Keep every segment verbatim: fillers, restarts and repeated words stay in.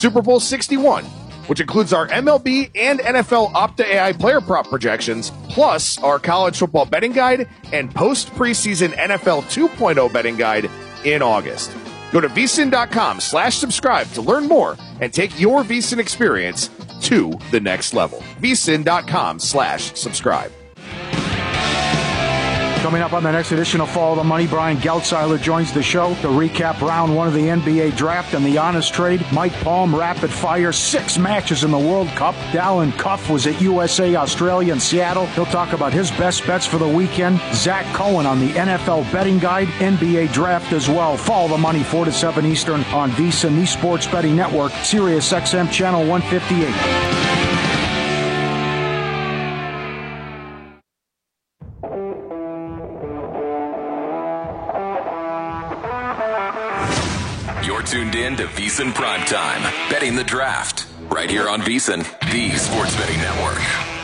Super Bowl sixty-one, which includes our M L B and N F L Opta A I player prop projections, plus our college football betting guide and post-preseason N F L two point oh betting guide in August. Go to vsin.com slash subscribe to learn more and take your VSiN experience to the next level. vsin.com slash subscribe. Coming up on the next edition of Follow the Money, Brian Geltzeiler joins the show to recap round one of the N B A draft and the honest trade. Mike Palm, rapid fire, six matches in the World Cup. Dallin Cuff was at U S A Australia and Seattle. He'll talk about his best bets for the weekend. Zach Cohen on the N F L betting guide, N B A draft as well. Follow the Money, four to seven Eastern on VSiN, the Sports Betting Network, Sirius X M Channel one fifty-eight. Tuned in to VSiN Primetime, betting the draft, right here on VSiN, the Sports Betting Network.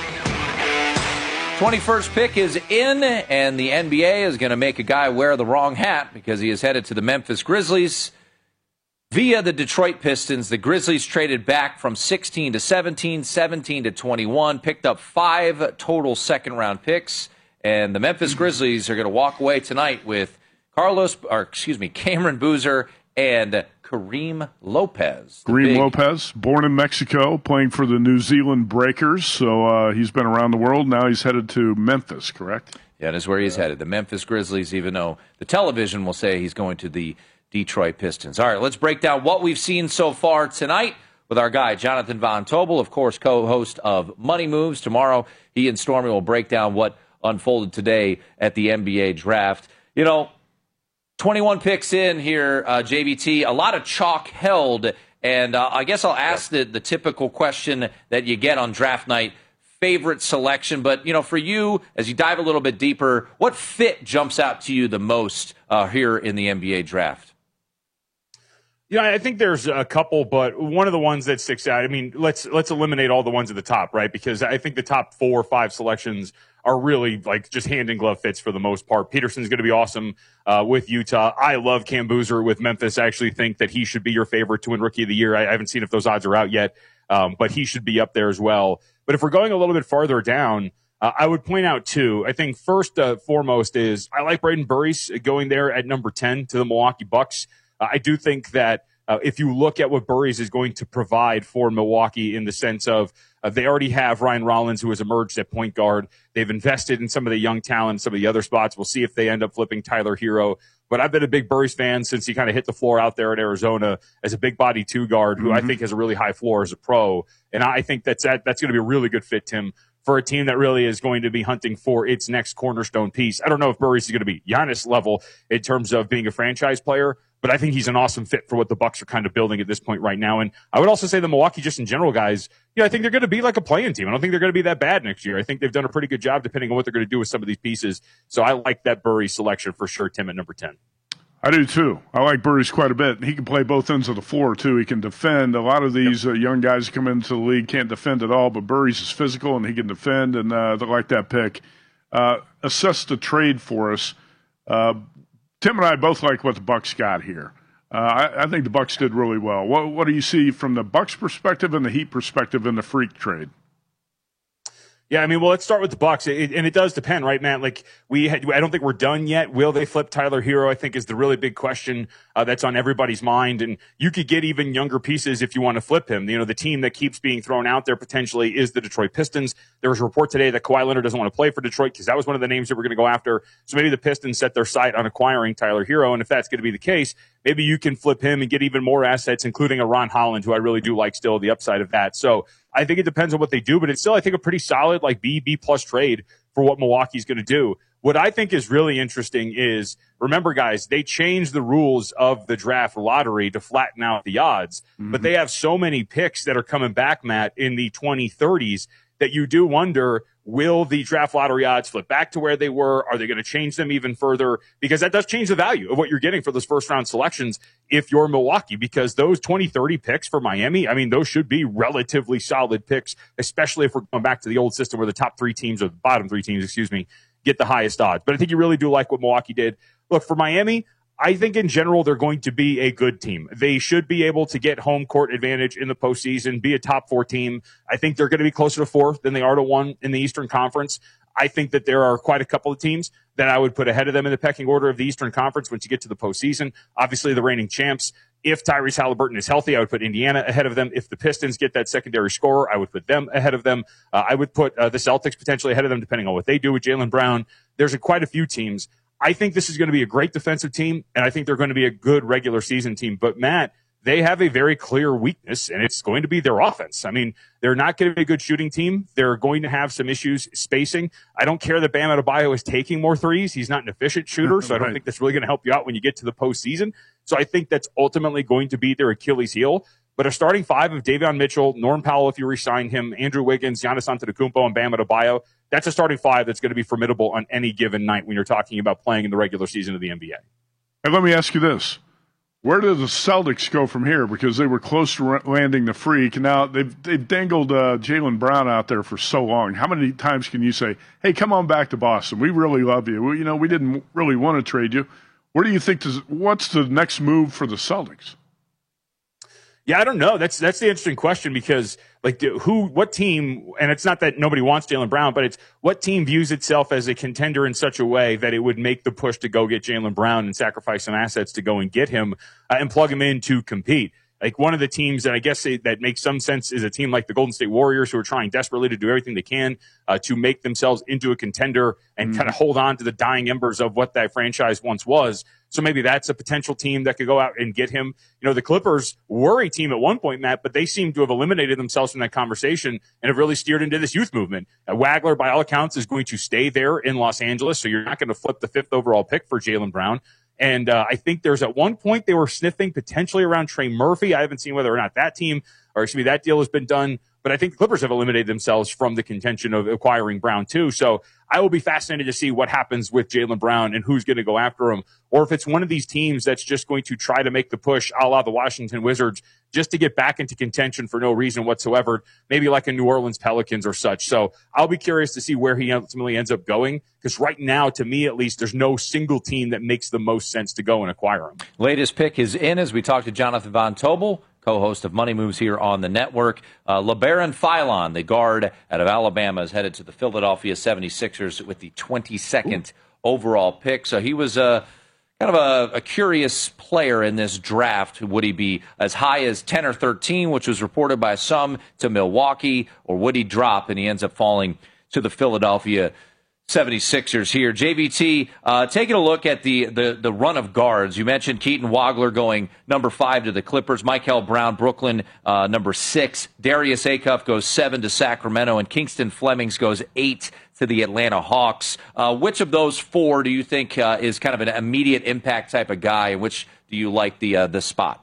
twenty-first pick is in, and the N B A is going to make a guy wear the wrong hat because he is headed to the Memphis Grizzlies via the Detroit Pistons. The Grizzlies traded back from sixteen to seventeen, seventeen to twenty-one, picked up five total second-round picks, and the Memphis Grizzlies are going to walk away tonight with Carlos, or excuse me, Cameron Boozer and Kareem Lopez. Kareem big... Lopez, born in Mexico, playing for the New Zealand Breakers. So uh, he's been around the world. Now he's headed to Memphis, correct? Yeah, that is where he's headed. The Memphis Grizzlies, even though the television will say he's going to the Detroit Pistons. All right, let's break down what we've seen so far tonight with our guy, Jonathan Von Tobel, of course, co-host of Money Moves. Tomorrow, he and Stormy will break down what unfolded today at the N B A draft. You know, twenty-one picks in here, uh, J V T. A lot of chalk held, and uh, I guess I'll ask the, the typical question that you get on draft night, favorite selection. But, you know, for you, as you dive a little bit deeper, what fit jumps out to you the most uh, here in the N B A draft? Yeah, I think there's a couple, but one of the ones that sticks out, I mean, let's let's eliminate all the ones at the top, right? Because I think the top four or five selections are really like just hand-in-glove fits for the most part. Peterson's going to be awesome uh, with Utah. I love Cam Boozer with Memphis. I actually think that he should be your favorite to win Rookie of the Year. I, I haven't seen if those odds are out yet, um, but he should be up there as well. But if we're going a little bit farther down, uh, I would point out two. I think first uh, foremost is I like Braden Burris going there at number ten to the Milwaukee Bucks. Uh, I do think that uh, if you look at what Burris is going to provide for Milwaukee in the sense of uh, they already have Ryan Rollins, who has emerged at point guard. They've invested in some of the young talent, some of the other spots. We'll see if they end up flipping Tyler Hero. But I've been a big Burris fan since he kind of hit the floor out there at Arizona as a big body two guard, who mm-hmm. I think has a really high floor as a pro. And I think that's that, that's going to be a really good fit, Tim, for a team that really is going to be hunting for its next cornerstone piece. I don't know if Burris is going to be Giannis level in terms of being a franchise player, but I think he's an awesome fit for what the Bucks are kind of building at this point right now. And I would also say the Milwaukee, just in general, guys, yeah, I think they're going to be like a play-in team. I don't think they're going to be that bad next year. I think they've done a pretty good job depending on what they're going to do with some of these pieces. So I like that Burris selection for sure, Tim, at number ten. I do too. I like Burris quite a bit. He can play both ends of the floor too. He can defend. A lot of these uh, young guys who come into the league can't defend at all, but Burris is physical and he can defend, and uh, they like that pick. Uh, assess the trade for us. Uh, Tim and I both like what the Bucks got here. Uh, I, I think the Bucks did really well. What, what do you see from the Bucks perspective and the Heat perspective in the freak trade? Yeah, I mean, well, let's start with the Bucks, it, and it does depend, right, Matt? Like we, had, I don't think we're done yet. Will they flip Tyler Hero? I think is the really big question uh, that's on everybody's mind. And you could get even younger pieces if you want to flip him. You know, the team that keeps being thrown out there potentially is the Detroit Pistons. There was a report today that Kawhi Leonard doesn't want to play for Detroit because that was one of the names that we're going to go after. So maybe the Pistons set their sight on acquiring Tyler Hero, and if that's going to be the case, maybe you can flip him and get even more assets, including a Ron Holland, who I really do like still, the upside of that. So I think it depends on what they do, but it's still, I think, a pretty solid, like, B, B-plus trade for what Milwaukee's going to do. What I think is really interesting is, remember, guys, they changed the rules of the draft lottery to flatten out the odds, mm-hmm. but they have so many picks that are coming back, Matt, in the twenty thirties that you do wonder, will the draft lottery odds flip back to where they were? Are they going to change them even further? Because that does change the value of what you're getting for those first round selections if you're Milwaukee, because those twenty thirty picks for Miami, I mean, those should be relatively solid picks, especially if we're going back to the old system where the top three teams or the bottom three teams, excuse me, get the highest odds. But I think you really do like what Milwaukee did. Look, for Miami, I think in general they're going to be a good team. They should be able to get home court advantage in the postseason, be a top four team. I think they're going to be closer to fourth than they are to one in the Eastern Conference. I think that there are quite a couple of teams that I would put ahead of them in the pecking order of the Eastern Conference once you get to the postseason. Obviously, the reigning champs. If Tyrese Halliburton is healthy, I would put Indiana ahead of them. If the Pistons get that secondary scorer, I would put them ahead of them. Uh, I would put uh, the Celtics potentially ahead of them, depending on what they do with Jaylen Brown. There's a, quite a few teams. I think this is going to be a great defensive team, and I think they're going to be a good regular season team. But, Matt, they have a very clear weakness, and it's going to be their offense. I mean, they're not going to be a good shooting team. They're going to have some issues spacing. I don't care that Bam Adebayo is taking more threes. He's not an efficient shooter, so I don't think that's really going to help you out when you get to the postseason. So I think that's ultimately going to be their Achilles heel. But a starting five of Davion Mitchell, Norm Powell if you re-sign him, Andrew Wiggins, Giannis Antetokounmpo, and Bam Adebayo, that's a starting five that's going to be formidable on any given night when you're talking about playing in the regular season of the N B A. And let me ask you this. Where do the Celtics go from here? Because they were close to landing the freak, and now they've they've dangled uh, Jaylen Brown out there for so long. How many times can you say, "Hey, come on back to Boston. We really love you. We, you know, we didn't really want to trade you." Where do you think? Does, what's the next move for the Celtics? Yeah, I don't know. That's that's the interesting question because, like, who, what team, and it's not that nobody wants Jaylen Brown, but it's what team views itself as a contender in such a way that it would make the push to go get Jaylen Brown and sacrifice some assets to go and get him uh, and plug him in to compete. Like, one of the teams that I guess they, that makes some sense is a team like the Golden State Warriors, who are trying desperately to do everything they can uh, to make themselves into a contender and mm. kind of hold on to the dying embers of what that franchise once was. So maybe that's a potential team that could go out and get him. You know, the Clippers were a team at one point, Matt, but they seem to have eliminated themselves from that conversation and have really steered into this youth movement. Uh, Wagler, by all accounts, is going to stay there in Los Angeles, so you're not going to flip the fifth overall pick for Jaylen Brown. And uh, I think there's at one point they were sniffing potentially around Trey Murphy. I haven't seen whether or not that team, or excuse me, that deal has been done. But I think the Clippers have eliminated themselves from the contention of acquiring Brown too. So I will be fascinated to see what happens with Jaylen Brown and who's going to go after him. Or if it's one of these teams that's just going to try to make the push a la the Washington Wizards just to get back into contention for no reason whatsoever, maybe like a New Orleans Pelicans or such. So I'll be curious to see where he ultimately ends up going, because right now, to me at least, there's no single team that makes the most sense to go and acquire him. Latest pick is in as we talk to Jonathan Von Tobel, co-host of Money Moves here on the network. Uh, LeBaron Philon, the guard out of Alabama, is headed to the Philadelphia seventy-sixers with the twenty-second Ooh. overall pick. So he was uh, kind of a, a curious player in this draft. Would he be as high as ten or thirteen, which was reported by some, to Milwaukee, or would he drop and he ends up falling to the Philadelphia seventy-sixers here? J V T, uh, taking a look at the, the, the run of guards. You mentioned Keaton Wagler going number five to the Clippers. Michael Brown, Brooklyn, uh, number six. Darius Acuff goes seven to Sacramento, and Kingston Flemings goes eight to the Atlanta Hawks. Uh, which of those four do you think uh, is kind of an immediate impact type of guy, and which do you like the uh, the spot?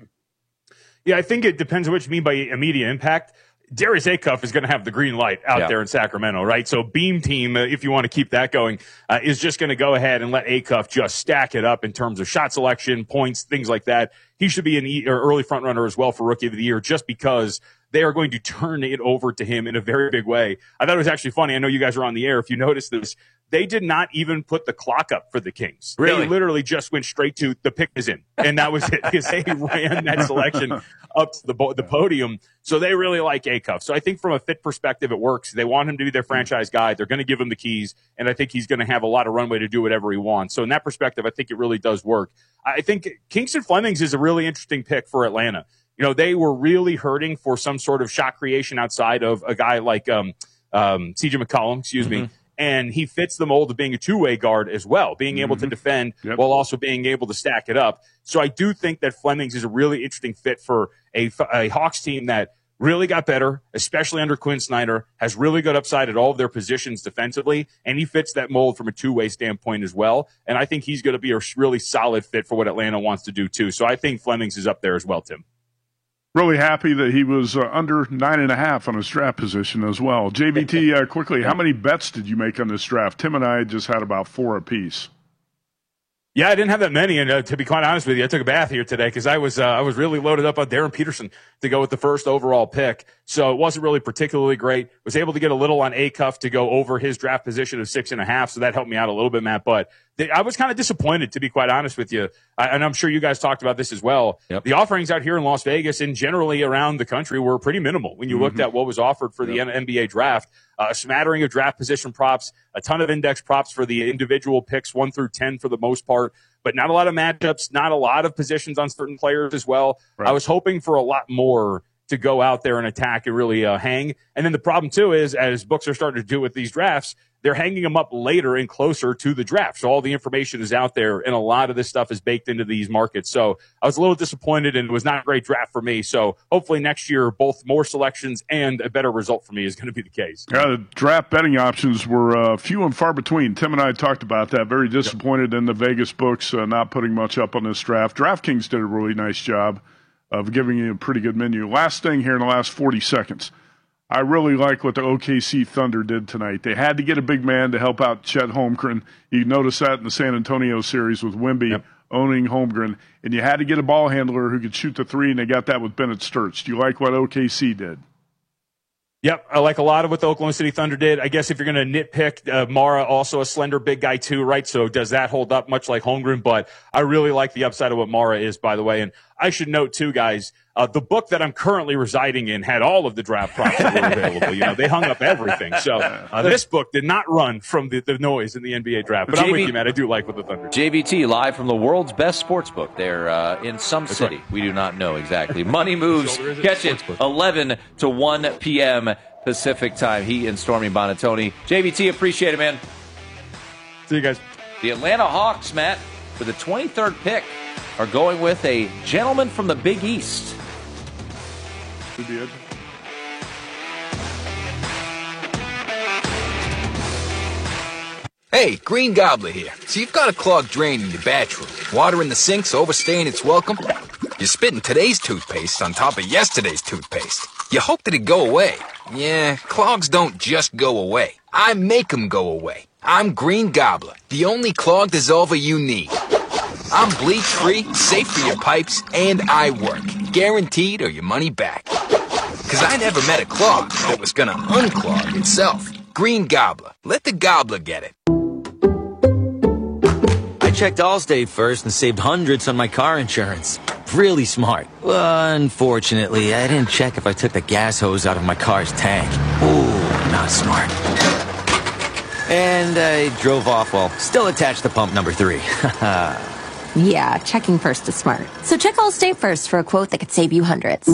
Yeah, I think it depends on what you mean by immediate impact. Darius Acuff is going to have the green light out yeah. there in Sacramento, right? So Beam Team, uh, if you want to keep that going, uh, is just going to go ahead and let Acuff just stack it up in terms of shot selection, points, things like that. He should be an e- or early front runner as well for Rookie of the Year, just because they are going to turn it over to him in a very big way. I thought it was actually funny. I know you guys are on the air. If you noticed this, they did not even put the clock up for the Kings. Really? They literally just went straight to the pick is in. And that was it, because they ran that selection up to the, bo- the podium. So they really like Acuff. So I think from a fit perspective, it works. They want him to be their franchise guy. They're going to give him the keys. And I think he's going to have a lot of runway to do whatever he wants. So in that perspective, I think it really does work. I think Kingston Flemings is a really interesting pick for Atlanta. You know, they were really hurting for some sort of shot creation outside of a guy like um, um, C J McCollum, excuse mm-hmm. me. And he fits the mold of being a two-way guard as well, being able mm-hmm. to defend yep. while also being able to stack it up. So I do think that Flemings is a really interesting fit for a, a Hawks team that really got better, especially under Quinn Snyder, has really good upside at all of their positions defensively, and he fits that mold from a two-way standpoint as well. And I think he's going to be a really solid fit for what Atlanta wants to do too. So I think Flemings is up there as well, Tim. Really happy that he was uh, under nine and a half on his draft position as well. J V T, uh, quickly, how many bets did you make on this draft? Tim and I just had about four apiece. Yeah, I didn't have that many, and uh, to be quite honest with you, I took a bath here today because I was uh, I was really loaded up on Darren Peterson to go with the first overall pick. So it wasn't really particularly great. Was able to get a little on Acuff to go over his draft position of six and a half, so that helped me out a little bit, Matt. But they, I was kind of disappointed, to be quite honest with you. I, and I'm sure you guys talked about this as well. Yep. The offerings out here in Las Vegas and generally around the country were pretty minimal when you mm-hmm. looked at what was offered for yep. the N B A draft. Uh, a smattering of draft position props, a ton of index props for the individual picks, one through ten for the most part, but not a lot of matchups, not a lot of positions on certain players as well. Right. I was hoping for a lot more to go out there and attack and really uh, hang. And then the problem, too, is as books are starting to do with these drafts, they're hanging them up later and closer to the draft. So all the information is out there, and a lot of this stuff is baked into these markets. So I was a little disappointed, and it was not a great draft for me. So hopefully next year, both more selections and a better result for me is going to be the case. Yeah, the draft betting options were uh, few and far between. Tim and I talked about that. Very disappointed yep. in the Vegas books uh, not putting much up on this draft. DraftKings did a really nice job of giving you a pretty good menu. Last thing here in the last forty seconds. I really like what the O K C Thunder did tonight. They had to get a big man to help out Chet Holmgren. You notice that in the San Antonio series with Wemby yep. owning Holmgren. And you had to get a ball handler who could shoot the three, and they got that with Bennett Sturts. Do you like what O K C did? Yep, I like a lot of what the Oklahoma City Thunder did. I guess if you're going to nitpick, uh, Mara also a slender big guy too, right? So does that hold up much like Holmgren? But I really like the upside of what Mara is, by the way. And I should note too, guys, uh, the book that I'm currently residing in had all of the draft props that were available. You know, they hung up everything. So uh, this book did not run from the, the noise in the N B A draft. But J V, I'm with you, man. I do like what the Thunder did. J V T live from the world's best sports book there uh, in some That's city. Right. We do not know exactly. Money Moves. Catch it eleven to one p.m. Pacific time. He and Stormy Bonatoni. J V T, appreciate it, man. See you guys. The Atlanta Hawks, Matt, for the twenty-third pick, are going with a gentleman from the Big East. Could be it. Hey, Green Gobbler here. So you've got a clogged drain in your bathroom. Water in the sink's overstaying its welcome. You're spitting today's toothpaste on top of yesterday's toothpaste. You hope that it go away. Yeah, clogs don't just go away. I make them go away. I'm Green Gobbler, the only clog dissolver you need. I'm bleach-free, safe for your pipes, and I work. Guaranteed or your money back. Because I never met a clog that was gonna unclog itself. Green Gobbler. Let the gobbler get it. I checked Allstate first and saved hundreds on my car insurance. Really smart. Well, unfortunately, I didn't check if I took the gas hose out of my car's tank. Ooh, not smart. And I drove off while still attached to pump number three. Yeah, checking first is smart. So check Allstate first for a quote that could save you hundreds.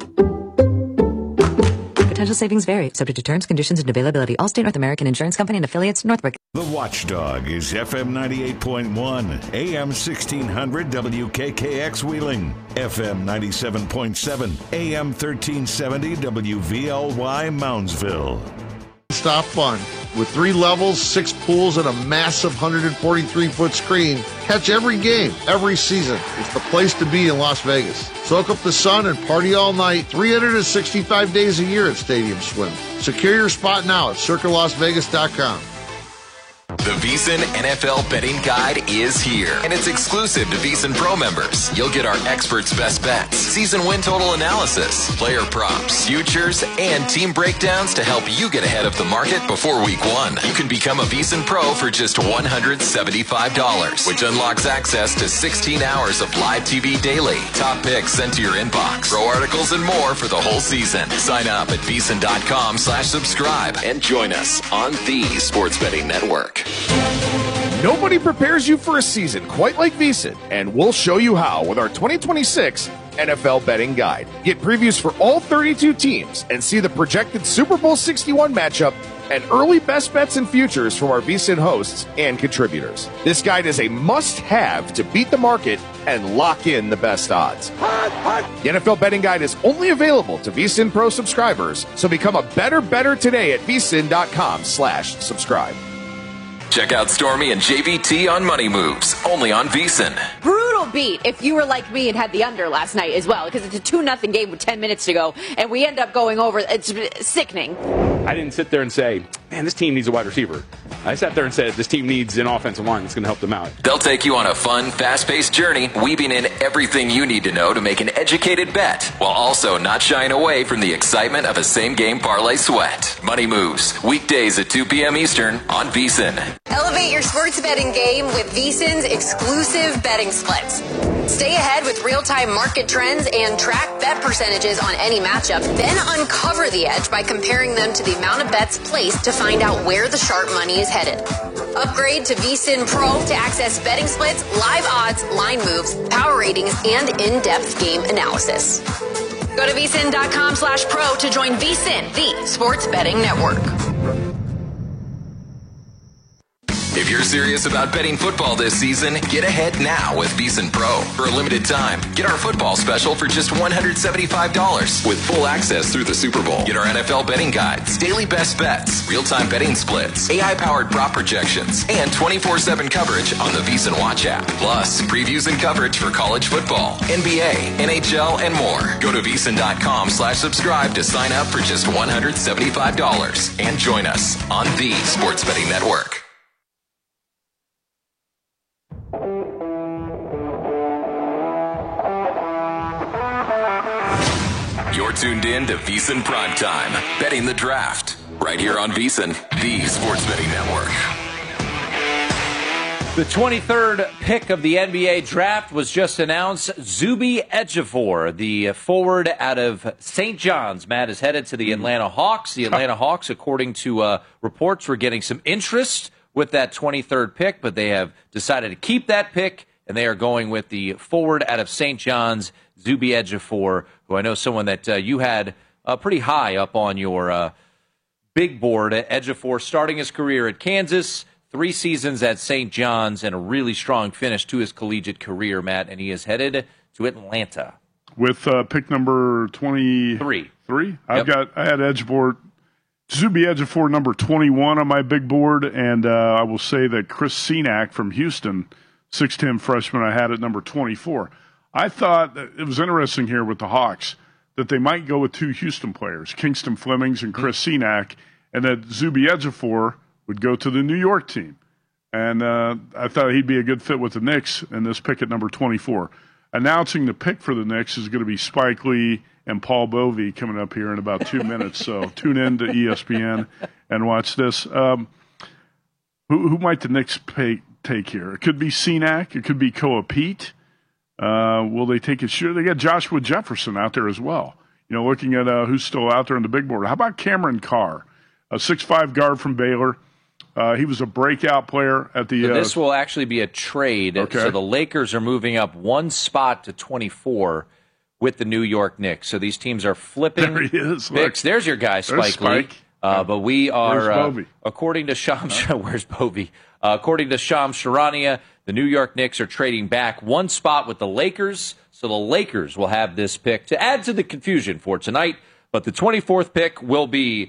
Potential savings vary, subject to terms, conditions, and availability. Allstate North American Insurance Company and affiliates, Northbrook. The Watchdog is F M ninety-eight point one, A M sixteen hundred W K K X Wheeling, F M ninety-seven point seven, A M thirteen seventy W V L Y Moundsville. Stop fun. With three levels, six pools, and a massive one hundred forty-three foot screen, catch every game, every season. It's the place to be in Las Vegas. Soak up the sun and party all night, three hundred sixty-five days a year at Stadium Swim. Secure your spot now at circa las vegas dot com. The VSiN N F L Betting Guide is here, and it's exclusive to VSiN Pro members. You'll get our experts' best bets, season win total analysis, player props, futures, and team breakdowns to help you get ahead of the market before week one. You can become a VSiN Pro for just one hundred seventy-five dollars, which unlocks access to sixteen hours of live T V daily, top picks sent to your inbox, pro articles, and more for the whole season. Sign up at VSiN dot com slash subscribe and join us on the Sports Betting Network. Nobody prepares you for a season quite like VSiN, and we'll show you how with our twenty twenty-six N F L Betting Guide. Get previews for all thirty-two teams and see the projected Super Bowl sixty-one matchup and early best bets and futures from our VSiN hosts and contributors. This guide is a must-have to beat the market and lock in the best odds. The N F L Betting Guide is only available to VSiN Pro subscribers, so become a better better today at VSiN dot com slash subscribe. Check out Stormy and J V T on Money Moves, only on VSiN. Brutal beat if you were like me and had the under last night as well, because it's a two nothing game with ten minutes to go, and we end up going over. It's sickening. I didn't sit there and say, man, this team needs a wide receiver. I sat there and said this team needs an offensive line that's going to help them out. They'll take you on a fun, fast-paced journey, weaving in everything you need to know to make an educated bet, while also not shying away from the excitement of a same-game parlay sweat. Money Moves, weekdays at two p.m. Eastern on VSiN. Elevate your sports betting game with VSiN's exclusive betting splits. Stay ahead with real-time market trends and track bet percentages on any matchup. Then uncover the edge by comparing them to the amount of bets placed to find out where the sharp money is headed. Upgrade to VSiN Pro to access betting splits, live odds, line moves, power ratings, and in-depth game analysis. Go to VSiN.com slash pro to join VSiN, the sports betting network. If you're serious about betting football this season, get ahead now with VSiN Pro. For a limited time, get our football special for just one hundred seventy-five dollars with full access through the Super Bowl. Get our N F L betting guides, daily best bets, real-time betting splits, A I-powered prop projections, and twenty-four seven coverage on the VSiN Watch app. Plus, previews and coverage for college football, N B A, N H L, and more. Go to VSiN.com slash subscribe to sign up for just one hundred seventy-five dollars and join us on the Sports Betting Network. You're tuned in to VSiN Primetime, betting the draft, right here on VSiN, the Sports Betting Network. The twenty-third pick of the N B A draft was just announced. Zuby Ejiofor, the forward out of Saint John's, Matt, is headed to the Atlanta Hawks. The Atlanta Hawks, according to uh, reports, were getting some interest with that twenty-third pick, but they have decided to keep that pick, and they are going with the forward out of Saint John's, Zuby Ejiofor, who I know someone that uh, you had uh, pretty high up on your uh, big board. Ejiofor starting his career at Kansas, three seasons at Saint John's, and a really strong finish to his collegiate career, Matt, and he is headed to Atlanta. With uh, pick number twenty-three. Three? I've Yep. got, I had Ejiofor, Zuby Ejiofor number twenty-one on my big board, and uh, I will say that Chris Senack from Houston, six ten freshman, I had at number twenty-four. I thought that it was interesting here with the Hawks that they might go with two Houston players, Kingston Flemings and Chris Senack, and that Zuby Ejiofor would go to the New York team. And uh, I thought he'd be a good fit with the Knicks in this pick at number twenty-four. Announcing the pick for the Knicks is going to be Spike Lee and Paul Bovey coming up here in about two minutes. So tune in to E S P N and watch this. Um, who, who might the Knicks pay, take here? It could be Senack. It could be Koa Pete. Uh, will they take it? Sure, they got Joshua Jefferson out there as well. You know, looking at uh, who's still out there on the big board. How about Cameron Carr, a six five guard from Baylor? Uh, he was a breakout player at the. So uh, this will actually be a trade. Okay. So the Lakers are moving up one spot to twenty-four with the New York Knicks. So these teams are flipping There he is. picks. Look. There's your guy, Spike, There's Spike. Lee. Uh, but we are, Where's uh, Bovey? according to Sham, huh? Where's Bovey? Uh, according to Shams Charania, the New York Knicks are trading back one spot with the Lakers. So the Lakers will have this pick to add to the confusion for tonight. But the twenty-fourth pick will be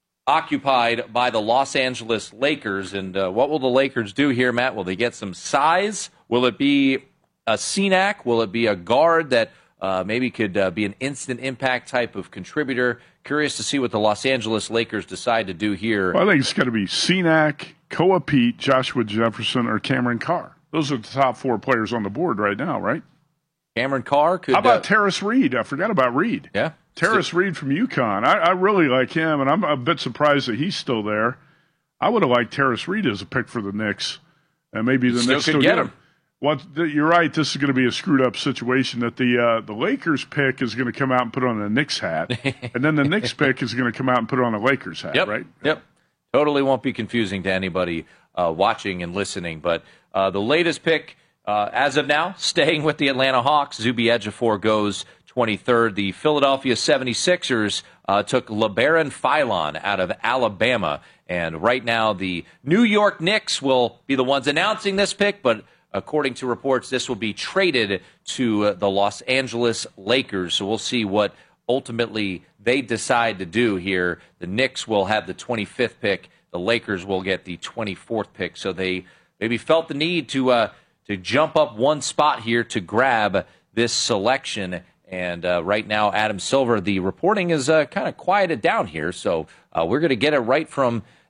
occupied by the Los Angeles Lakers. And uh, what will the Lakers do here, Matt? Will they get some size? Will it be a Senack? Will it be a guard that uh, maybe could uh, be an instant impact type of contributor? Curious to see what the Los Angeles Lakers decide to do here. Well, I think it's got to be Senack, Koa Pete, Joshua Jefferson, or Cameron Carr. Those are the top four players on the board right now, right? Cameron Carr could. How about uh, Terrace Reed? I forgot about Reed. Yeah. Terrace Reed from UConn. I, I really like him, and I'm a bit surprised that he's still there. I would have liked Terrace Reed as a pick for the Knicks, and maybe the Still Knicks could still get get him. him. What, you're right. This is going to be a screwed up situation that the uh, the Lakers pick is going to come out and put on a Knicks hat, and then the Knicks pick is going to come out and put on a Lakers hat, Yep. right? Yep. Totally won't be confusing to anybody uh, watching and listening. But uh, the latest pick, uh, as of now, staying with the Atlanta Hawks, Zuby Ejiofor goes twenty-third. The Philadelphia seventy-sixers uh, took LeBaron Philon out of Alabama. And right now, the New York Knicks will be the ones announcing this pick, but according to reports, this will be traded to uh, the Los Angeles Lakers. So we'll see what ultimately they decide to do here. The Knicks will have the twenty-fifth pick. The Lakers will get the twenty-fourth pick. So they maybe felt the need to uh, to jump up one spot here to grab this selection. And uh, right now, Adam Silver, the reporting is uh, kind of quieted down here. So uh, we're going to get it right from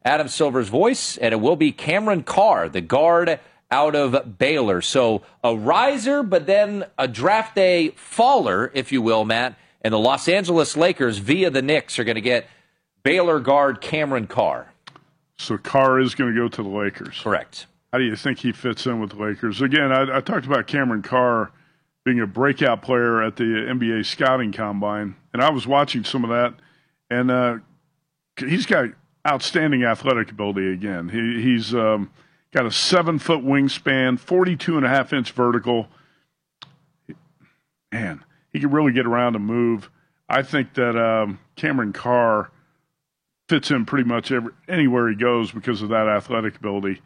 Adam Silver's voice, and it will be Cameron Carr, the guard out of Baylor. So a riser, but then a draft day faller, if you will, Matt. And the Los Angeles Lakers, via the Knicks, are going to get Baylor guard Cameron Carr. So Carr is going to go to the Lakers. Correct. How do you think he fits in with the Lakers? Again, I, I talked about Cameron Carr being a breakout player at the N B A scouting combine, and I was watching some of that, and uh, he's got outstanding athletic ability again. He, he's um, got a seven-foot wingspan, forty-two and a half inch vertical. Man, he can really get around and move. I think that um, Cameron Carr fits in pretty much every, anywhere he goes because of that athletic ability.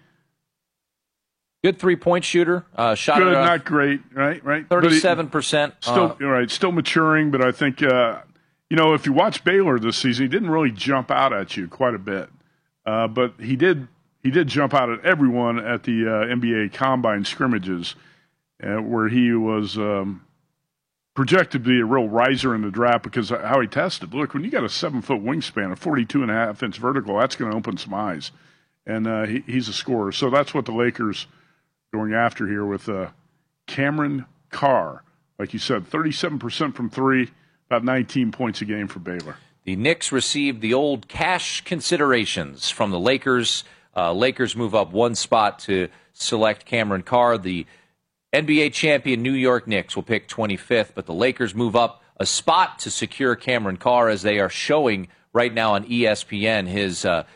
Good three-point shooter. Uh, shot Good, it off not great, right? Right. thirty-seven percent. Still, uh, right, still maturing, but I think, uh, you know, if you watch Baylor this season, he didn't really jump out at you quite a bit. Uh, but he did he did jump out at everyone at the uh, N B A Combine scrimmages, uh, where he was um, projected to be a real riser in the draft because of how he tested. Look, when you got a seven-foot wingspan, a forty-two and a half inch vertical, that's going to open some eyes. And uh, he, he's a scorer. So that's what the Lakers going after here with uh, Cameron Carr. Like you said, thirty-seven percent from three, about nineteen points a game for Baylor. The Knicks received the old cash considerations from the Lakers. Uh, Lakers move up one spot to select Cameron Carr. The N B A champion New York Knicks will pick twenty-fifth, but the Lakers move up a spot to secure Cameron Carr, as they are showing right now on E S P N his uh,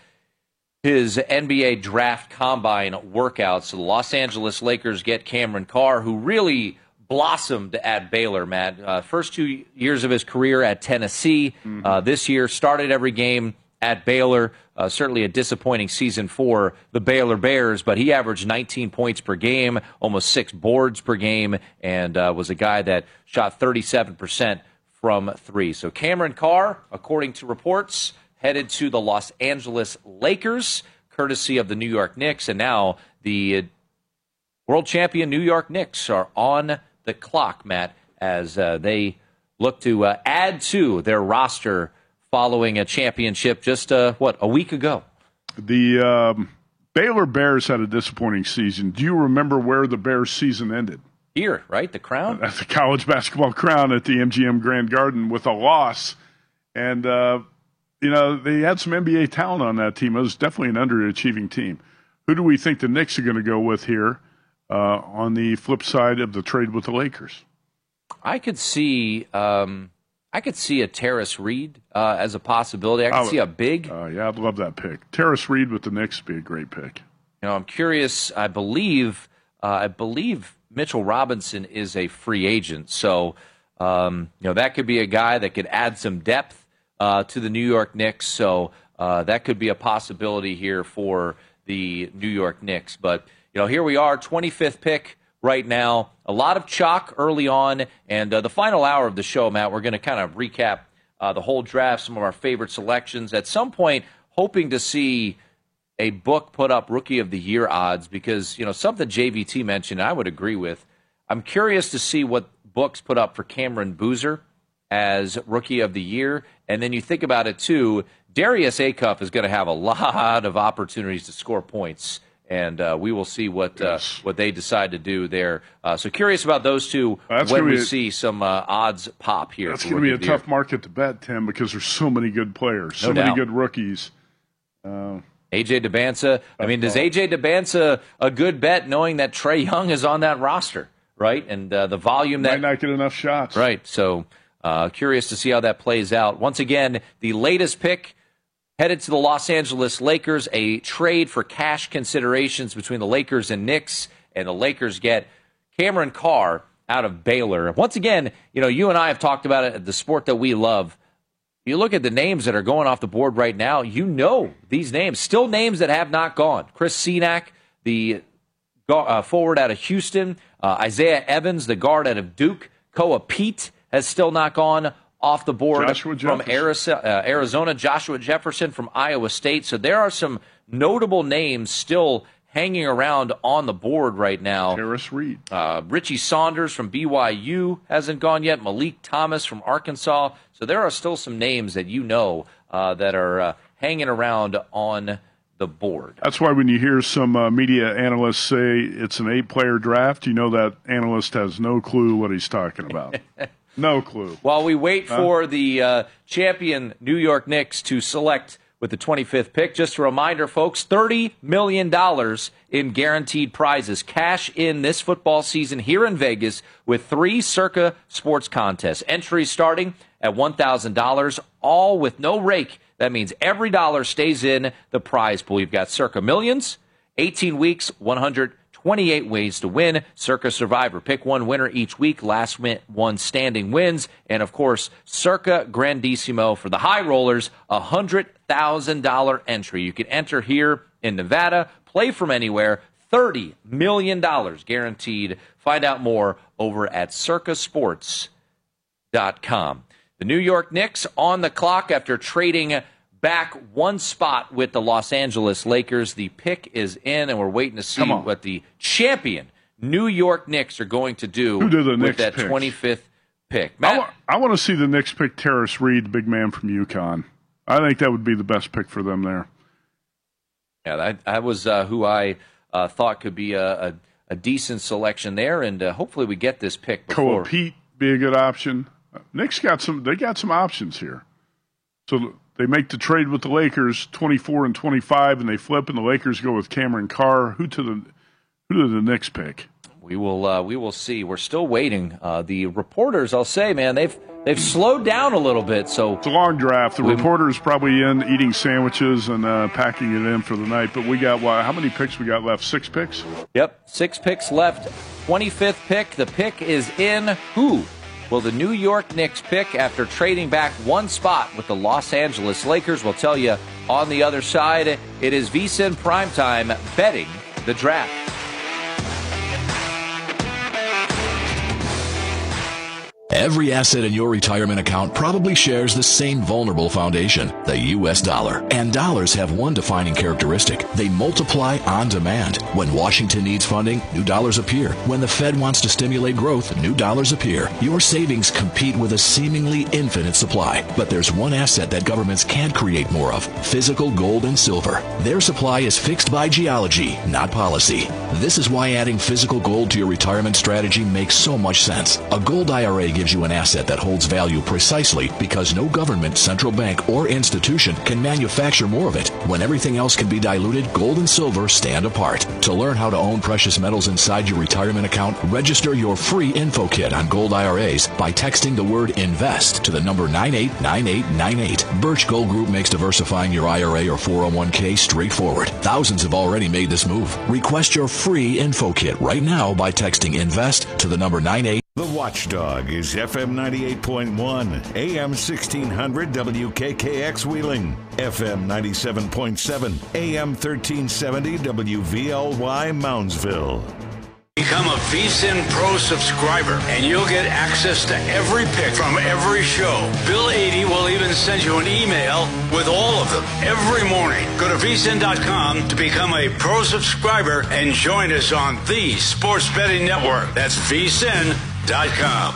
his N B A draft combine workouts. So the Los Angeles Lakers get Cameron Carr, who really blossomed at Baylor, Matt. Uh, first two years of his career at Tennessee. Mm-hmm. Uh, this year, started every game at Baylor. Uh, certainly a disappointing season for the Baylor Bears, but he averaged nineteen points per game, almost six boards per game, and uh, was a guy that shot thirty-seven percent from three. So Cameron Carr, according to reports, headed to the Los Angeles Lakers, courtesy of the New York Knicks. And now the world champion New York Knicks are on the clock, Matt, as uh, they look to uh, add to their roster following a championship just, uh, what, a week ago. The um, Baylor Bears had a disappointing season. Do you remember where the Bears season ended? Here, right? The Crown? At the college basketball Crown at the M G M Grand Garden with a loss. And, uh, you know, they had some N B A talent on that team. It was definitely an underachieving team. Who do we think the Knicks are going to go with here uh, on the flip side of the trade with the Lakers? I could see um, I could see a Terrace Reed uh, as a possibility. I could oh, see a big. Uh, yeah, I'd love that pick. Terrace Reed with the Knicks would be a great pick. You know, I'm curious. I believe uh, I believe Mitchell Robinson is a free agent, so um, you know that could be a guy that could add some depth uh, to the New York Knicks. So uh, that could be a possibility here for the New York Knicks. But you know, here we are, twenty-fifth pick right now. A lot of chalk early on, and uh, the final hour of the show, Matt, we're going to kind of recap uh, the whole draft, some of our favorite selections. At some point, hoping to see a book put up Rookie of the Year odds, because, you know, something J V T mentioned, I would agree with. I'm curious to see what books put up for Cameron Boozer as Rookie of the Year. And then you think about it, too, Darius Acuff is going to have a lot of opportunities to score points. And uh, we will see what uh, yes. what they decide to do there. Uh, so curious about those two well, when we a, see some uh, odds pop here. That's going to be a tough year. market to bet, Tim, because there's so many good players, so no many doubt. good rookies. Uh, A J Debinsa. I mean, does A J Debinsa a good bet knowing that Trae Young is on that roster, right? And uh, the volume that might not get enough shots, right? So uh, curious to see how that plays out. Once again, the latest pick headed to the Los Angeles Lakers, a trade for cash considerations between the Lakers and Knicks, and the Lakers get Cameron Carr out of Baylor. Once again, you know, you and I have talked about it, the sport that we love. You look at the names that are going off the board right now, you know these names, still names that have not gone. Chris Senack, the uh, forward out of Houston, uh, Isaiah Evans, the guard out of Duke, Koa Pete has still not gone off the board from Arizona, Joshua Jefferson from Iowa State. So there are some notable names still hanging around on the board right now. Terrace Reed. Uh, Richie Saunders from B Y U hasn't gone yet. Malik Thomas from Arkansas. So there are still some names that you know uh, that are uh, hanging around on the board. That's why when you hear some uh, media analysts say it's an eight-player draft, you know that analyst has no clue what he's talking about. No clue. While we wait huh? for the uh, champion New York Knicks to select with the twenty-fifth pick, just a reminder, folks, thirty million dollars in guaranteed prizes. Cash in this football season here in Vegas with three Circa Sports contests. Entries starting at one thousand dollars, all with no rake. That means every dollar stays in the prize pool. You've got Circa Millions, eighteen weeks, one hundred twenty-eight ways to win. Circa Survivor. Pick one winner each week. Last one standing wins. And, of course, Circa Grandissimo for the high rollers, a one hundred thousand dollars entry. You can enter here in Nevada, play from anywhere, thirty million dollars guaranteed. Find out more over at circa sports dot com. The New York Knicks on the clock after trading back one spot with the Los Angeles Lakers. The pick is in, and we're waiting to see what the champion New York Knicks are going to do Who did the with Knicks that pick? twenty-fifth pick. I, Matt? wa- I want to see the Knicks pick Terrace Reed, the big man from UConn. I think that would be the best pick for them there. Yeah, that, that was uh, who I uh, thought could be a, a, a decent selection there, and uh, hopefully we get this pick before. Koa Pete be a good option. Knicks got some. They got some options here. So they make the trade with the Lakers, twenty-four and twenty-five, and they flip, and the Lakers go with Cameron Carr. Who to the who to the Knicks pick? We will uh, we will see. We're still waiting. Uh, the reporters, I'll say, man, they've they've slowed down a little bit. So it's a long draft. The we, reporters probably in eating sandwiches and uh, packing it in for the night. But we got what? How many picks we got left? Six picks. Yep, six picks left. twenty-fifth pick. The pick is in. Who will the New York Knicks pick after trading back one spot with the Los Angeles Lakers? We'll tell you on the other side. It is VSiN Primetime betting the draft. Every asset in your retirement account probably shares the same vulnerable foundation, the U S dollar. And dollars have one defining characteristic. They multiply on demand. When Washington needs funding, new dollars appear. When the Fed wants to stimulate growth, new dollars appear. Your savings compete with a seemingly infinite supply. But there's one asset that governments can't create more of, physical gold and silver. Their supply is fixed by geology, not policy. This is why adding physical gold to your retirement strategy makes so much sense. A gold I R A gives you an asset that holds value precisely because no government, central bank, or institution can manufacture more of it. When everything else can be diluted, gold and silver stand apart. To learn how to own precious metals inside your retirement account, register your free info kit on gold I R As by texting the word INVEST to the number nine eight nine eight nine eight. Birch Gold Group makes diversifying your I R A or four oh one k straightforward. Thousands have already made this move. Request your free info kit right now by texting INVEST to the number nine eight. The Watchdog is F M ninety-eight point one, A M sixteen hundred W K K X Wheeling, F M ninety-seven point seven, A M thirteen seventy W V L Y Moundsville. Become a VSiN Pro subscriber, and you'll get access to every pick from every show. Bill eighty will even send you an email with all of them every morning. Go to V S I N dot com to become a Pro subscriber and join us on the Sports Betting Network. That's V S I N dot com.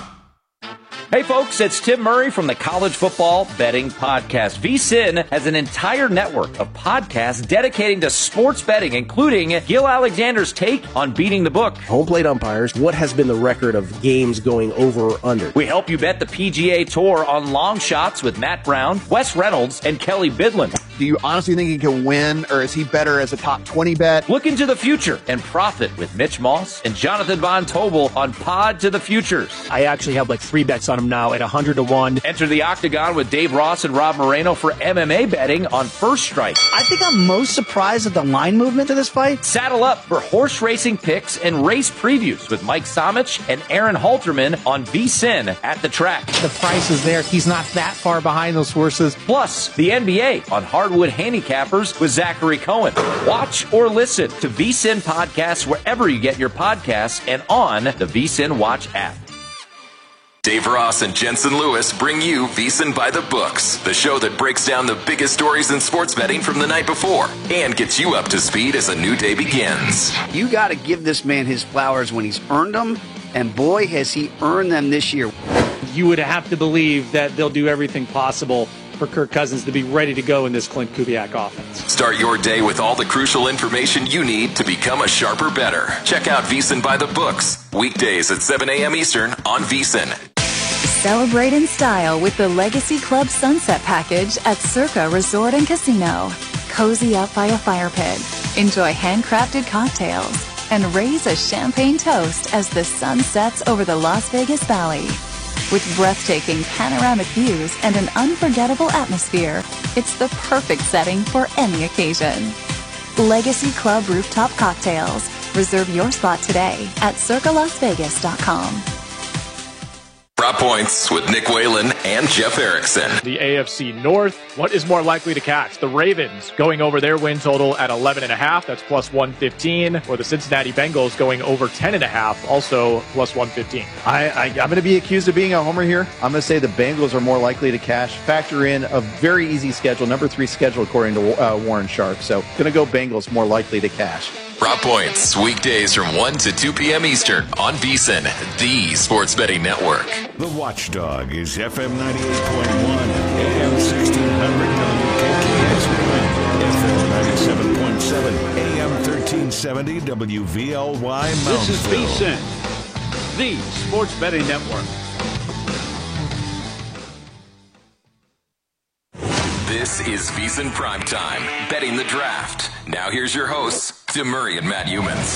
Hey folks, it's Tim Murray from the College Football Betting Podcast. VSiN has an entire network of podcasts dedicating to sports betting, including Gil Alexander's take on beating the book. Home plate umpires, what has been the record of games going over or under? We help you bet the P G A Tour on long shots with Matt Brown, Wes Reynolds, and Kelly Bidlin. Do you honestly think he can win, or is he better as a top twenty bet? Look into the future and profit with Mitch Moss and Jonathan Von Tobel on Pod to the Futures. I actually have like three bets on him now at one hundred to one. Enter the Octagon with Dave Ross and Rob Moreno for M M A betting on First Strike. I think I'm most surprised at the line movement to this fight. Saddle up for horse racing picks and race previews with Mike Somich and Aaron Halterman on VSiN at the track. The price is there. He's not that far behind those horses. Plus, the N B A on Hardwood Handicappers with Zachary Cohen. Watch or listen to VSiN podcasts wherever you get your podcasts and on the VSiN Watch app. Dave Ross and Jensen Lewis bring you VSiN by the Books, the show that breaks down the biggest stories in sports betting from the night before and gets you up to speed as a new day begins. You got to give this man his flowers when he's earned them, and boy, has he earned them this year. You would have to believe that they'll do everything possible for Kirk Cousins to be ready to go in this Clint Kubiak offense. Start your day with all the crucial information you need to become a sharper bettor. Check out VEASAN by the Books, weekdays at seven a.m. Eastern on VEASAN. Celebrate in style with the Legacy Club Sunset Package at Circa Resort and Casino. Cozy up by a fire pit, enjoy handcrafted cocktails, and raise a champagne toast as the sun sets over the Las Vegas Valley. With breathtaking panoramic views and an unforgettable atmosphere, it's the perfect setting for any occasion. Legacy Club Rooftop Cocktails. Reserve your spot today at circa las vegas dot com. Prop Points with Nick Whalen and Jeff Erickson. The A F C North, what is more likely to catch? The Ravens going over their win total at eleven and a half, that's plus one fifteen, or the Cincinnati Bengals going over ten and a half, also plus one fifteen. I, I, I'm going to be accused of being a homer here. I'm going to say the Bengals are more likely to cash. Factor in a very easy schedule, number three schedule according to uh, Warren Sharp. So going to go Bengals more likely to cash. Prop Points, weekdays from one to two p.m. Eastern on VEASAN, the sports betting network. The Watchdog is F M ninety-eight point one, A M sixteen hundred W K K X Wheeling, F M ninety-seven point seven, A M thirteen seventy W V L Y Moundsville. This is VEASAN, the sports betting network. This is VEASAN Primetime, betting the draft. Now here's your hosts, Tim Murray and Matt Humans.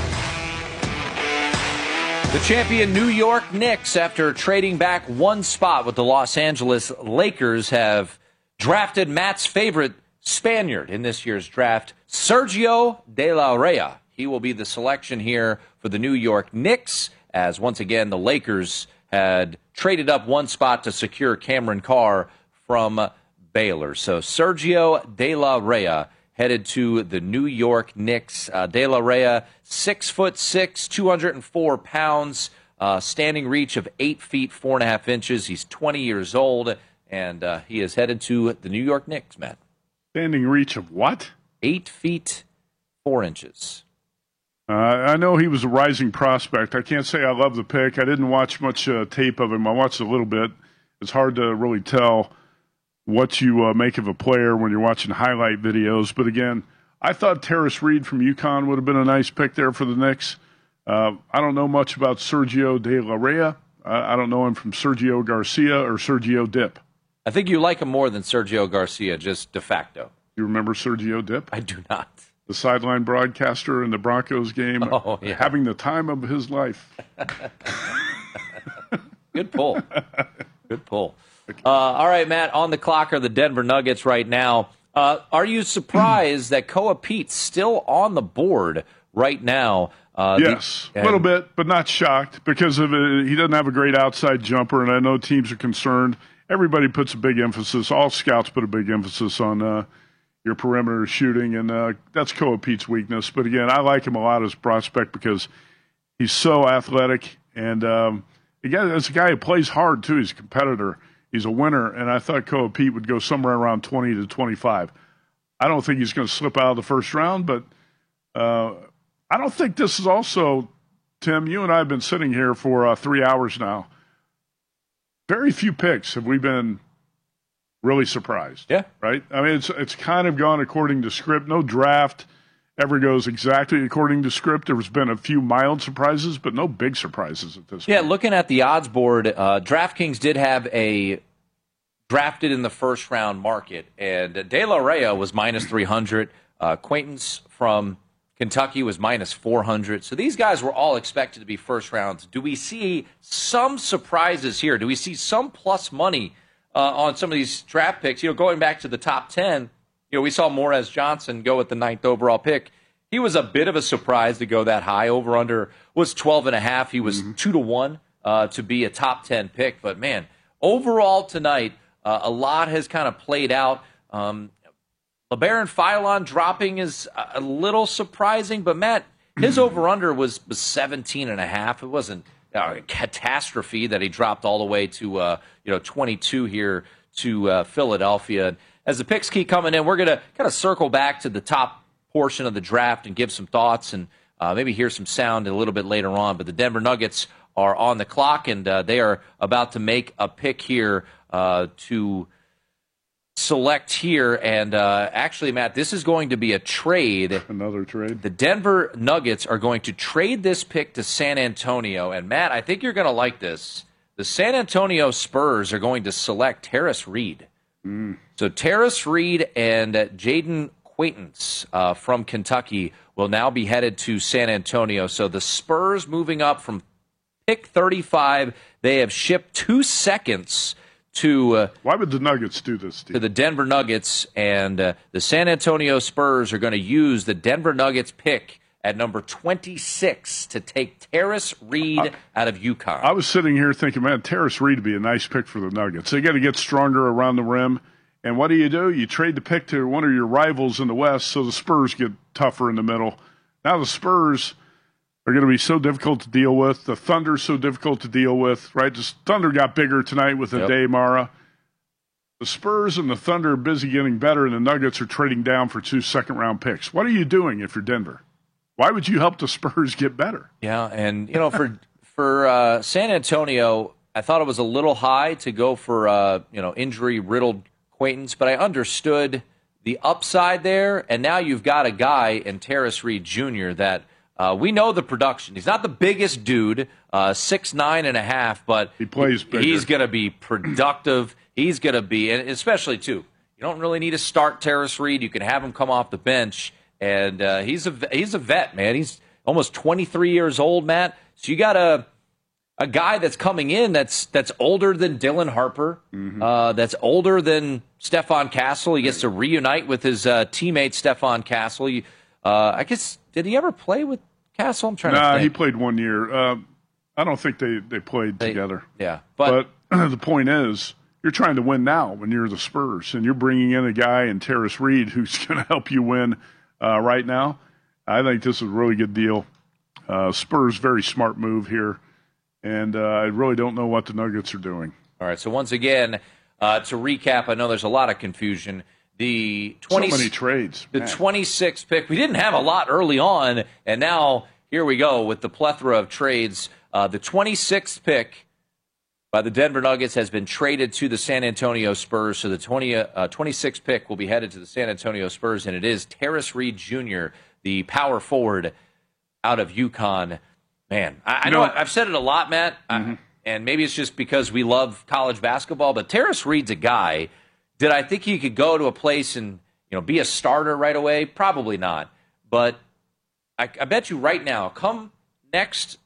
The champion New York Knicks, after trading back one spot with the Los Angeles Lakers, have drafted Matt's favorite Spaniard in this year's draft, Sergio De La Rey. He will be the selection here for the New York Knicks, as once again the Lakers had traded up one spot to secure Cameron Carr from Baylor. So Sergio De La Rey headed to the New York Knicks. Uh, De La Rey, six foot six, two hundred four pounds, uh, standing reach of eight feet four and a half inches. He's twenty years old, and uh, he is headed to the New York Knicks. Matt, standing reach of what? Eight feet four inches. Uh, I know he was a rising prospect. I can't say I love the pick. I didn't watch much uh, tape of him. I watched a little bit. It's hard to really tell what you uh, make of a player when you're watching highlight videos. But again, I thought Terrace Reed from UConn would have been a nice pick there for the Knicks. Uh, I don't know much about Sergio De La Rey. Uh, I don't know him from Sergio Garcia or Sergio Dip. I think you like him more than Sergio Garcia, just de facto. You remember Sergio Dip? I do not. The sideline broadcaster in the Broncos game, oh, yeah. having the time of his life. Good pull. Good pull. Uh, all right, Matt, on the clock are the Denver Nuggets right now. Uh, are you surprised that Koa Pete's still on the board right now? Uh, yes, the, a little bit, but not shocked because of it. He doesn't have a great outside jumper, and I know teams are concerned. Everybody puts a big emphasis, all scouts put a big emphasis on uh, your perimeter shooting, and uh, that's Koa Pete's weakness. But again, I like him a lot as a prospect because he's so athletic, and um, again, as a guy who plays hard, too. He's a competitor. He's a winner, and I thought Koa Pete would go somewhere around twenty to twenty-five. I don't think he's going to slip out of the first round, but uh, I don't think this is also, Tim, you and I have been sitting here for uh, three hours now. Very few picks have we been really surprised. Yeah. Right? I mean, it's it's kind of gone according to script. No draft ever goes exactly according to script. There's been a few mild surprises, but no big surprises at this yeah, point. Yeah, looking at the odds board, uh, DraftKings did have a drafted in the first round market, and De La Rey was minus three hundred. Uh, Quaintance from Kentucky was minus four hundred. So these guys were all expected to be first rounds. Do we see some surprises here? Do we see some plus money uh, on some of these draft picks? You know, going back to the top ten, you know, we saw Morez Johnson go with the ninth overall pick. He was a bit of a surprise to go that high. Over under was twelve and a half. He was mm-hmm. two to one uh, to be a top ten pick. But man, overall tonight, uh, a lot has kind of played out. Um, LeBaron Philon dropping is a little surprising, but Matt, his over under was, was seventeen and a half. It wasn't uh, a catastrophe that he dropped all the way to uh, you know twenty-two here to uh, Philadelphia. As the picks keep coming in, we're going to kind of circle back to the top portion of the draft and give some thoughts and uh, maybe hear some sound a little bit later on. But the Denver Nuggets are on the clock, and uh, they are about to make a pick here uh, to select here, and uh, actually, Matt, this is going to be a trade. Another trade. The Denver Nuggets are going to trade this pick to San Antonio, and Matt, I think you're going to like this. The San Antonio Spurs are going to select Terrace Reed. Mm. So Terrace Reed and uh, Jaden Quaintance uh, from Kentucky will now be headed to San Antonio. So the Spurs moving up from pick thirty-five. They have shipped two seconds to uh, why would the Nuggets do this, Steve? To the Denver Nuggets, and uh, the San Antonio Spurs are going to use the Denver Nuggets pick at number twenty-six to take Terrace Reed I, out of UConn. I was sitting here thinking, man, Terrace Reed would be a nice pick for the Nuggets. They got to get stronger around the rim. And what do you do? You trade the pick to one of your rivals in the West, so the Spurs get tougher in the middle. Now the Spurs are going to be so difficult to deal with. The Thunder's so difficult to deal with, right? The Thunder got bigger tonight with Yep. Ade Mara. The Spurs and the Thunder are busy getting better, and the Nuggets are trading down for two second-round picks. What are you doing if you're Denver? Why would you help the Spurs get better? Yeah, and, you know, for for uh, San Antonio, I thought it was a little high to go for, uh, you know, injury-riddled Quaintance, but I understood the upside there, and now you've got a guy in Terrace Reed Junior that uh, we know the production. He's not the biggest dude, uh, six nine and a half, but he plays bigger. He's going to be productive. He's going to be, and especially, too, you don't really need to start Terrace Reed. You can have him come off the bench, and uh, he's a he's a vet, man. He's almost twenty-three years old, Matt. So you got a a guy that's coming in that's that's older than Dylan Harper, mm-hmm. uh, that's older than Stephon Castle. He gets to reunite with his uh, teammate Stephon Castle. He, uh, I guess, did he ever play with Castle? I'm trying nah, to think. he played one year. Uh, I don't think they, they played They- together. Yeah, but, But the point is, you're trying to win now when you're the Spurs, and you're bringing in a guy in Terrace Reed who's going to help you win uh, right now. I think this is a really good deal. Uh, Spurs, very smart move here, and uh, I really don't know what the Nuggets are doing. all right. So once again, uh, to recap, I know there's a lot of confusion. The twenty So many trades. The man. twenty-sixth pick, we didn't have a lot early on, and now here we go with the plethora of trades. Uh, the twenty-sixth pick by the Denver Nuggets has been traded to the San Antonio Spurs, so the twenty, uh, twenty-sixth pick will be headed to the San Antonio Spurs, and it is Terrace Reed Junior, the power forward out of UConn. Man, I, I know No. I've said it a lot, Matt, Mm-hmm. I, and maybe it's just because we love college basketball, but Terrace Reed's a guy. Did I think he could go to a place and, you know, be a starter right away? Probably not. But I, I bet you right now, come next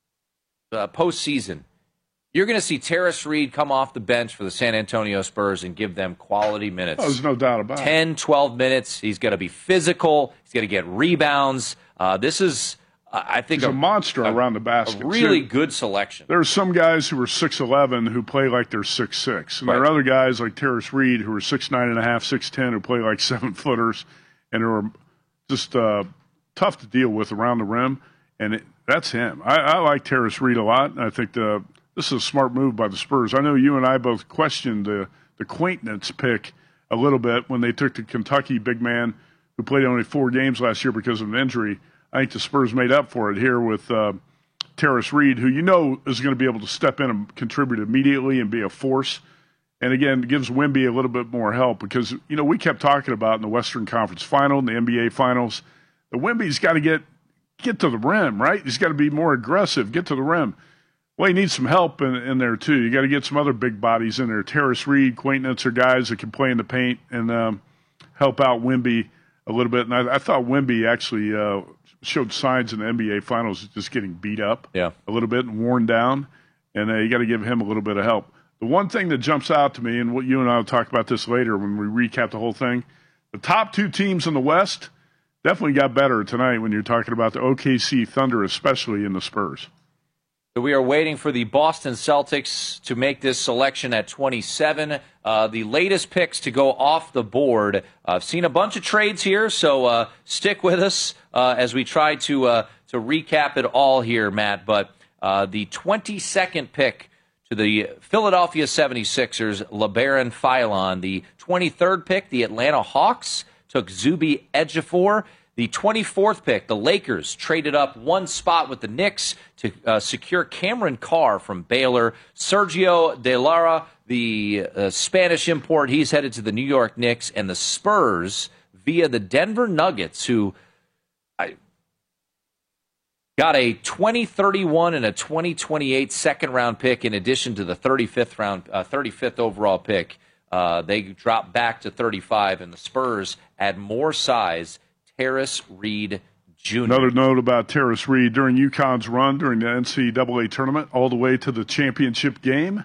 uh, postseason, you're going to see Terrace Reed come off the bench for the San Antonio Spurs and give them quality minutes. Oh, there's no doubt about it. ten, twelve minutes. He's going to be physical. He's going to get rebounds. Uh, this is, uh, I think, He's a, monster around the basket. a really There- good selection. There are some guys who are six eleven who play like they're six six, and there Right. are other guys like Terrace Reed who are six nine and a half, six ten, who play like seven footers, and who are just uh, tough to deal with around the rim. And it, that's him. I, I like Terrace Reed a lot, and I think the, this is a smart move by the Spurs. I know you and I both questioned the the Quaintance pick a little bit when they took the Kentucky big man who played only four games last year because of an injury. I think the Spurs made up for it here with uh, Terrace Reed, who you know is going to be able to step in and contribute immediately and be a force. And again, it gives Wemby a little bit more help because, you know, we kept talking about in the Western Conference Final and the N B A Finals, the Wemby's got to get get to the rim, right? He's got to be more aggressive, get to the rim. Well, he needs some help in, in there, too. You got to get some other big bodies in there. Terrace Reed, Quaintance are guys that can play in the paint and um, help out Wemby a little bit. And I, I thought Wemby actually uh, showed signs in the N B A Finals of just getting beat up Yeah. a little bit and worn down. And uh, you got to give him a little bit of help. The one thing that jumps out to me, and what you and I will talk about this later when we recap the whole thing, the top two teams in the West definitely got better tonight when you're talking about the O K C Thunder, especially in the Spurs. So we are waiting for the Boston Celtics to make this selection at twenty-seven. Uh, the latest picks to go off the board. Uh, I've seen a bunch of trades here, so uh, stick with us uh, as we try to uh, to recap it all here, Matt. But uh, the twenty-second pick to the Philadelphia seventy-sixers, LeBaron Philon. The twenty-third pick, the Atlanta Hawks, took Zuby Ejiofor. The twenty-fourth pick, the Lakers traded up one spot with the Knicks to uh, secure Cameron Carr from Baylor. Sergio De Lara, the the uh, Spanish import, he's headed to the New York Knicks, and the Spurs via the Denver Nuggets, who I, got a twenty thirty-one and a twenty twenty-eight second-round pick in addition to the thirty-fifth round, uh, thirty-fifth overall pick. Uh, they drop back to thirty-five, and the Spurs add more size. Terrace Reed Junior Another note about Terrace Reed, during UConn's run during the N C double A tournament all the way to the championship game,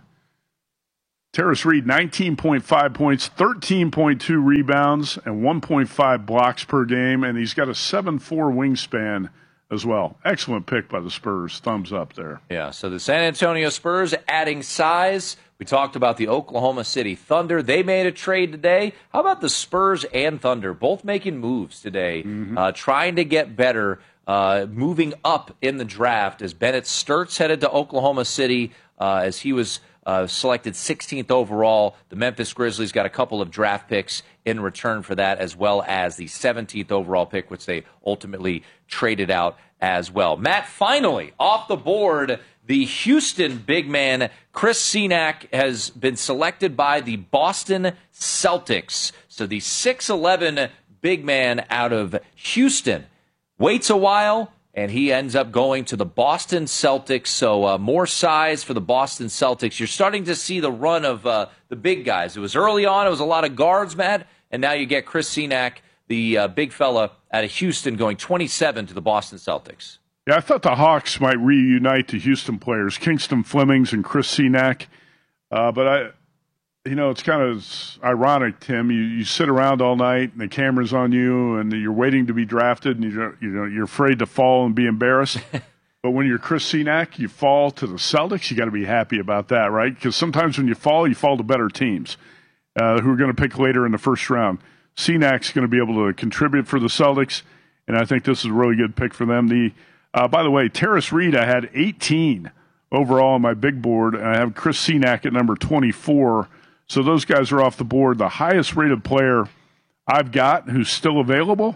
Terrace Reed, nineteen point five points, thirteen point two rebounds, and one point five blocks per game, and he's got a seven foot four wingspan as well. Excellent pick by the Spurs. Thumbs up there. Yeah, so the San Antonio Spurs adding size. We talked about the Oklahoma City Thunder. They made a trade today. How about the Spurs and Thunder both making moves today, mm-hmm. uh, trying to get better, uh, moving up in the draft as Bennett Sturts headed to Oklahoma City uh, as he was uh, selected sixteenth overall. The Memphis Grizzlies got a couple of draft picks in return for that, as well as the seventeenth overall pick, which they ultimately traded out as well. Matt, finally, off the board, the Houston big man, Chris Senack, has been selected by the Boston Celtics. So the six eleven big man out of Houston waits a while, and he ends up going to the Boston Celtics. So uh, more size for the Boston Celtics. You're starting to see the run of uh, the big guys. It was early on. It was a lot of guards, Matt, and now you get Chris Senack, the uh, big fella out of Houston, going twenty-seven to the Boston Celtics. Yeah, I thought the Hawks might reunite the Houston players, Kingston Flemings and Chris Senack. Uh, but, I, you know, it's kind of ironic, Tim. You, you sit around all night and the camera's on you and you're waiting to be drafted and you're, you know, you're afraid to fall and be embarrassed. But when you're Chris Senack, you fall to the Celtics. You got to be happy about that, right? Because sometimes when you fall, you fall to better teams uh, who are going to pick later in the first round. Senack's going to be able to contribute for the Celtics, and I think this is a really good pick for them. The Uh, by the way, Terrace Reed, I had eighteen overall on my big board, and I have Chris Senack at number twenty-four. So those guys are off the board. The highest rated player I've got who's still available,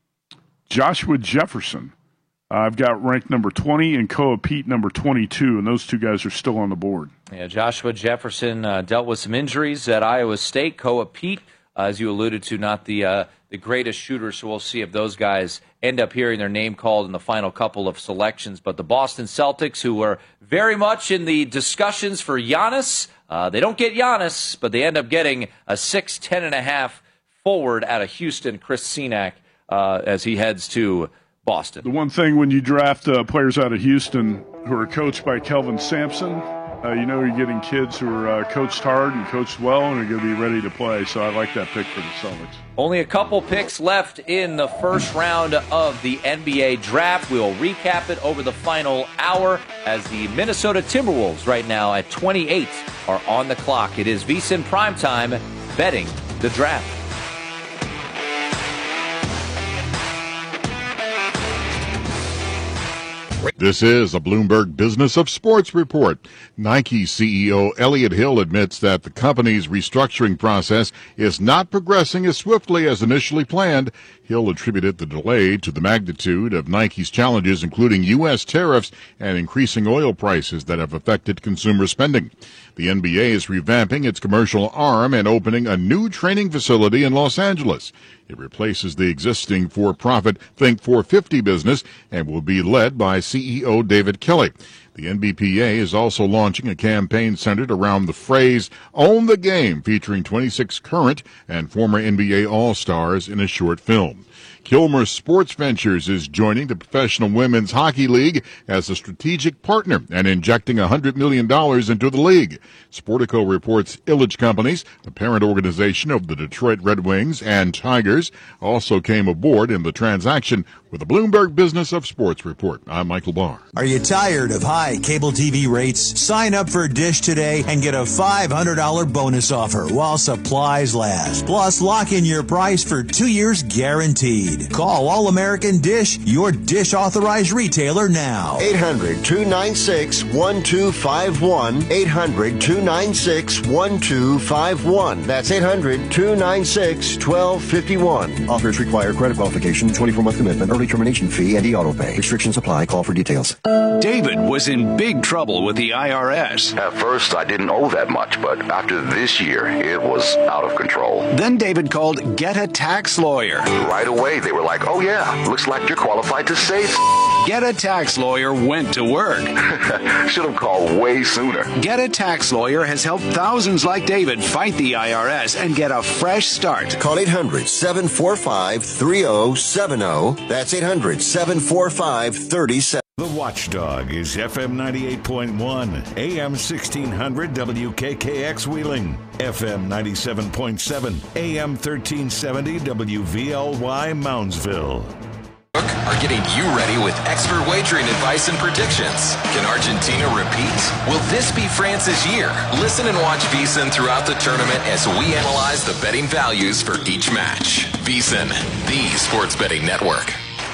Joshua Jefferson. Uh, I've got ranked number twenty and Koa Pete number twenty-two, and those two guys are still on the board. Yeah, Joshua Jefferson uh, dealt with some injuries at Iowa State. Koa Pete, uh, as you alluded to, not the uh, the greatest shooter, so we'll see if those guys end up hearing their name called in the final couple of selections. But the Boston Celtics, who were very much in the discussions for Giannis, uh, they don't get Giannis, but they end up getting a six ten and a half forward out of Houston, Chris Senack, uh, as he heads to Boston. The one thing when you draft uh, players out of Houston who are coached by Kelvin Sampson, uh, you know you're getting kids who are uh, coached hard and coached well and are going to be ready to play. So I like that pick for the Celtics. Only a couple picks left in the first round of the N B A draft. We'll recap it over the final hour as the Minnesota Timberwolves right now at twenty-eight are on the clock. It is VSiN Primetime betting the draft. This is a Bloomberg Business of Sports report. Nike C E O Elliott Hill admits that the company's restructuring process is not progressing as swiftly as initially planned. Hill attributed the delay to the magnitude of Nike's challenges, including U S tariffs and increasing oil prices that have affected consumer spending. The N B A is revamping its commercial arm and opening a new training facility in Los Angeles. It replaces the existing for-profit Think four fifty business and will be led by C E O David Kelly. The N B P A is also launching a campaign centered around the phrase, Own the Game, featuring twenty-six current and former N B A All-Stars in a short film. Kilmer Sports Ventures is joining the Professional Women's Hockey League as a strategic partner and injecting one hundred million dollars into the league. Sportico reports Illich Companies, the parent organization of the Detroit Red Wings and Tigers, also came aboard in the transaction. With the Bloomberg Business of Sports report, I'm Michael Barr. Are you tired of high cable T V rates? Sign up for Dish today and get a five hundred dollars bonus offer while supplies last. Plus, lock in your price for two years guaranteed. Call All American Dish, your Dish authorized retailer now. eight hundred, two nine six, one two five one. eight hundred, two nine six, one two five one. That's eight hundred, two nine six, one two five one. one. Offers require credit qualification, twenty-four month commitment, early termination fee, and e-auto pay. Restrictions apply. Call for details. David was in big trouble with the I R S. At first, I didn't owe that much, but after this year, it was out of control. Then David called Get a Tax Lawyer. Right away, they were like, oh yeah, looks like you're qualified to save. Get a Tax Lawyer went to work. Should have called way sooner. Get a Tax Lawyer has helped thousands like David fight the I R S and get a fresh start. Call eight hundred, seven four five, three zero seven zero. That's eight hundred, seven four five, three zero seven zero. The Watchdog is F M ninety-eight point one, A M sixteen hundred W K K X Wheeling, F M ninety-seven point seven, A M thirteen seventy W V L Y Moundsville. Are getting you ready with expert wagering advice and predictions. Can Argentina repeat? Will this be France's year? Listen and watch VSiN throughout the tournament as we analyze the betting values for each match. VSiN, the sports betting network.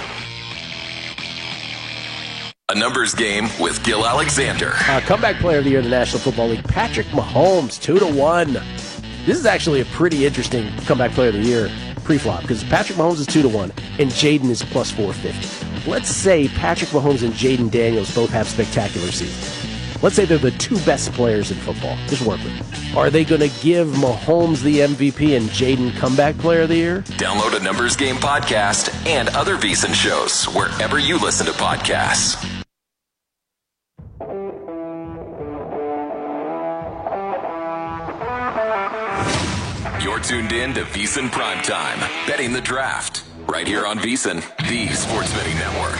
A numbers game with Gil Alexander. Uh, comeback player of the year in the National Football League, Patrick Mahomes, two to one. This is actually a pretty interesting comeback player of the year pre-flop because Patrick Mahomes is two to one and Jaden is plus four fifty. Let's say Patrick Mahomes and Jaden Daniels both have spectacular seasons. Let's say they're the two best players in football. Just work with it. Are they going to give Mahomes the M V P and Jaden comeback player of the year? Download a Numbers Game podcast and other VSiN shows wherever you listen to podcasts. You're tuned in to VSiN Primetime, betting the draft, right here on VSiN, the sports betting network.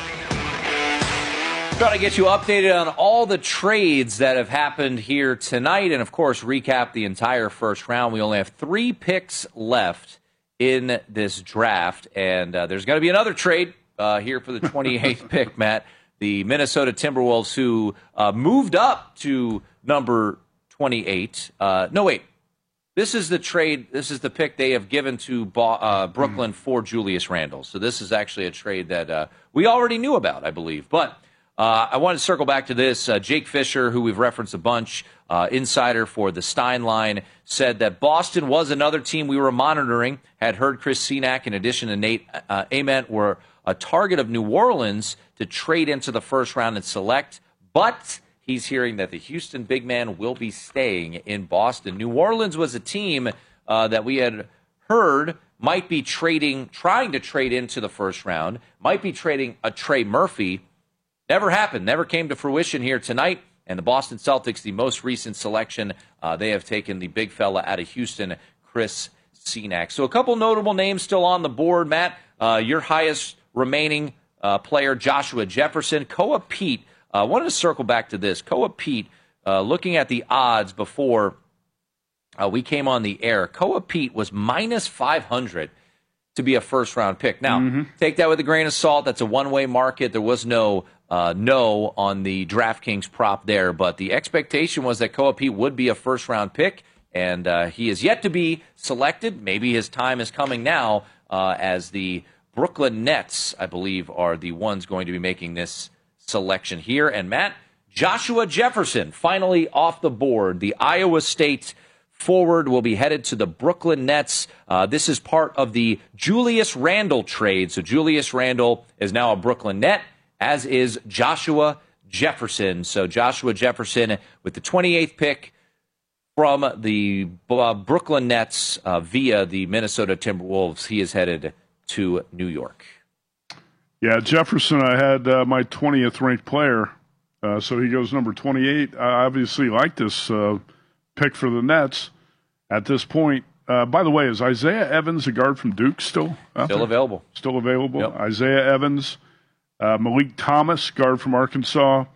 Trying to get you updated on all the trades that have happened here tonight, and of course, recap the entire first round. We only have three picks left in this draft, and uh, there's going to be another trade uh, here for the twenty-eighth pick, Matt. The Minnesota Timberwolves, who uh, moved up to number twenty-eight. Uh, no, wait. This is the trade. This is the pick they have given to uh, Brooklyn for Julius Randle. So this is actually a trade that uh, we already knew about, I believe. But uh, I want to circle back to this. Uh, Jake Fisher, who we've referenced a bunch, uh, insider for the Stein line, said that Boston was another team we were monitoring, had heard Chris Senac, in addition to Nate uh, Ament, were a target of New Orleans to trade into the first round and select. But he's hearing that the Houston big man will be staying in Boston. New Orleans was a team uh, that we had heard might be trading, trying to trade into the first round, might be trading a Trey Murphy. Never happened, never came to fruition here tonight. And the Boston Celtics, the most recent selection, uh, they have taken the big fella out of Houston, Chris Senac. So a couple notable names still on the board, Matt. Uh, your highest remaining uh, player, Joshua Jefferson. Koa Pete. I uh, wanted to circle back to this. Koa Pete, uh, looking at the odds before uh, we came on the air, Koa Pete was minus five hundred to be a first-round pick. Now, mm-hmm. take that with a grain of salt. That's a one-way market. There was no uh, no on the DraftKings prop there, but the expectation was that Koa Pete would be a first-round pick, and uh, he is yet to be selected. Maybe his time is coming now uh, as the Brooklyn Nets, I believe, are the ones going to be making this selection here. And Matt, Joshua Jefferson finally off the board. The Iowa State forward will be headed to the Brooklyn Nets. Uh, this is part of the Julius Randle trade. So Julius Randle is now a Brooklyn Net, as is Joshua Jefferson. So Joshua Jefferson with the twenty-eighth pick from the uh, Brooklyn Nets uh, via the Minnesota Timberwolves. He is headed to New York. Yeah, Jefferson, I had uh, my twentieth ranked player, uh, so he goes number twenty-eight. I obviously like this uh, pick for the Nets at this point. Uh, by the way, is Isaiah Evans, a guard from Duke, still out Still there? available. Still available. Yep. Isaiah Evans, uh, Malik Thomas, guard from Arkansas,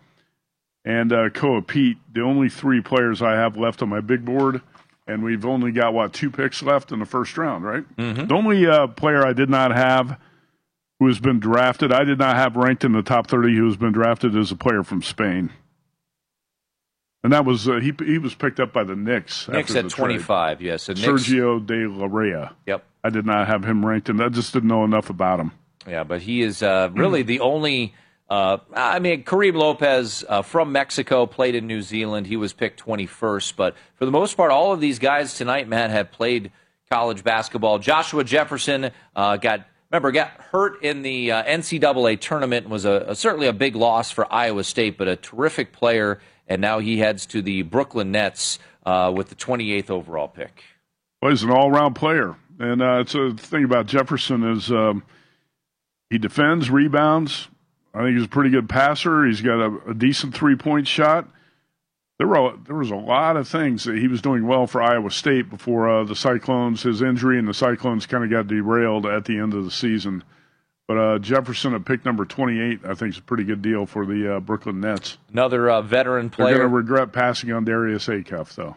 and uh, Koa Pete, the only three players I have left on my big board, and we've only got, what, two picks left in the first round, right? Mm-hmm. The only uh, player I did not have who has been drafted, I did not have ranked in the top thirty, who has been drafted as a player from Spain. And that was, uh, he he was picked up by the Knicks. Knicks at twenty-five, trade. yes. So Sergio De La Rea. Yep. I did not have him ranked, and I just didn't know enough about him. Yeah, but he is uh, really the only, uh, I mean, Kareem Lopez uh, from Mexico, played in New Zealand. He was picked twenty-first. But for the most part, all of these guys tonight, Matt, have played college basketball. Joshua Jefferson uh, got, remember, got hurt in the uh, N C double A tournament and was a, a, certainly a big loss for Iowa State, but a terrific player, and now he heads to the Brooklyn Nets uh, with the twenty-eighth overall pick. Well, he's an all-around player, and uh, it's a thing about Jefferson is um, he defends, rebounds. I think he's a pretty good passer. He's got a, a decent three-point shot. There were there was a lot of things that he was doing well for Iowa State before uh, the Cyclones, his injury, and the Cyclones kind of got derailed at the end of the season. But uh, Jefferson at pick number twenty-eight, I think, is a pretty good deal for the uh, Brooklyn Nets. Another uh, veteran player. They're going to regret passing on Darius Acuff, though.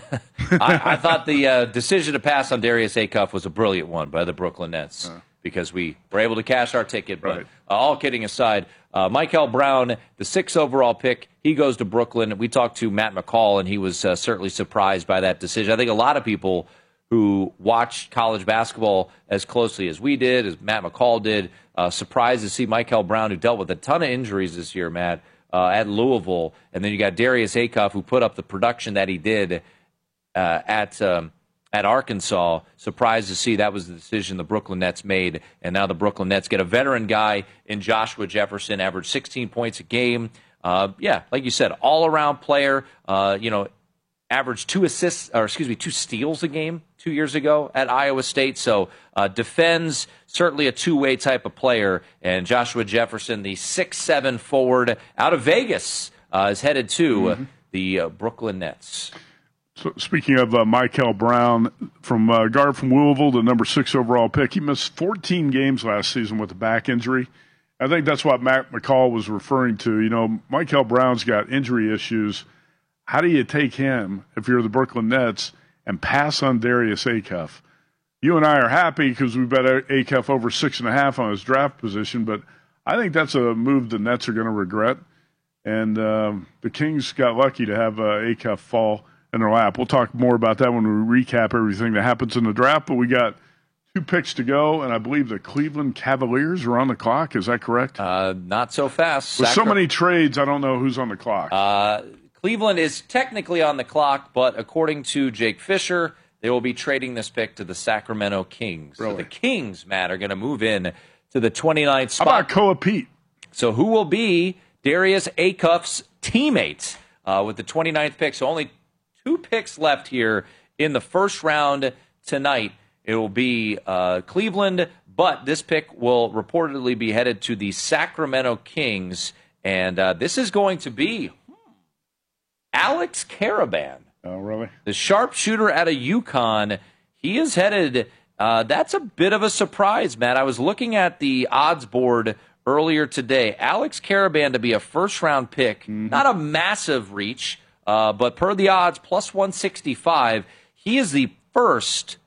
I, I thought the uh, decision to pass on Darius Acuff was a brilliant one by the Brooklyn Nets uh, because we were able to cash our ticket. But right. uh, all kidding aside, uh, Michael Brown, the sixth overall pick, he goes to Brooklyn. We talked to Matt McCall, and he was uh, certainly surprised by that decision. I think a lot of people who watched college basketball as closely as we did, as Matt McCall did, uh, surprised to see Michael Brown, who dealt with a ton of injuries this year, Matt, uh, at Louisville. And then you got Darius Acuff, who put up the production that he did uh, at um, at Arkansas. Surprised to see that was the decision the Brooklyn Nets made. And now the Brooklyn Nets get a veteran guy in Joshua Jefferson, averaged sixteen points a game. Uh, yeah, like you said, all-around player, uh, you know, averaged two assists, or excuse me, two steals a game two years ago at Iowa State. So uh, defends, certainly a two-way type of player. And Joshua Jefferson, the six seven forward out of Vegas, uh, is headed to mm-hmm. uh, the uh, Brooklyn Nets. So speaking of uh, Michael Brown, from uh, guard from Louisville, the number six overall pick, he missed fourteen games last season with a back injury. I think that's what Matt McCall was referring to. You know, Michael Brown's got injury issues. How do you take him, if you're the Brooklyn Nets, and pass on Darius Acuff? You and I are happy because we bet Acuff over six and a half on his draft position, but I think that's a move the Nets are going to regret. And um, the Kings got lucky to have uh, Acuff fall in their lap. We'll talk more about that when we recap everything that happens in the draft, but we got two picks to go, and I believe the Cleveland Cavaliers are on the clock. Is that correct? Uh, not so fast. With Sacra- so many trades, I don't know who's on the clock. Uh, Cleveland is technically on the clock, but according to Jake Fisher, they will be trading this pick to the Sacramento Kings. Really? So the Kings, Matt, are going to move in to the twenty-ninth spot. How about Koa Pete? So who will be Darius Acuff's teammate uh, with the twenty-ninth pick? So only two picks left here in the first round tonight. It will be uh, Cleveland, but this pick will reportedly be headed to the Sacramento Kings, and uh, this is going to be hmm, Alex Karaban. Oh, really? The sharpshooter out of UConn. He is headed. Uh, that's a bit of a surprise, Matt. I was looking at the odds board earlier today. Alex Karaban to be a first-round pick, mm-hmm. not a massive reach, uh, but per the odds, plus one sixty-five. He is the first